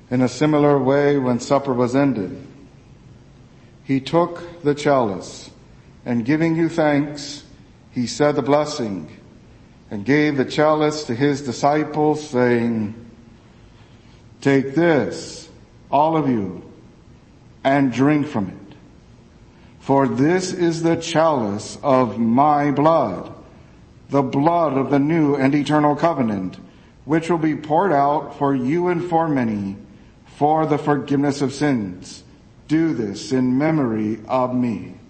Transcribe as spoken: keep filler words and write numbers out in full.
In a similar way, when supper was ended, he took the chalice, and giving you thanks, he said the blessing, and gave the chalice to his disciples, saying, "Take this, all of you, and drink from it. For this is the chalice of my blood, the blood of the new and eternal covenant, which will be poured out for you and for many for the forgiveness of sins. Do this in memory of me."